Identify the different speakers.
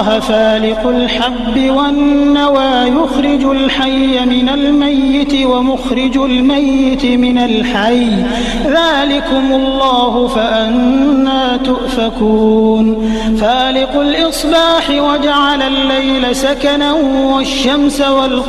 Speaker 1: فالق الحب والنوى يخرج الحي من الميت ومخرج الميت من الحي ذلكم الله فأنى تؤفكون فالق الإصباح وجعل الليل سكنا والشمس والقمر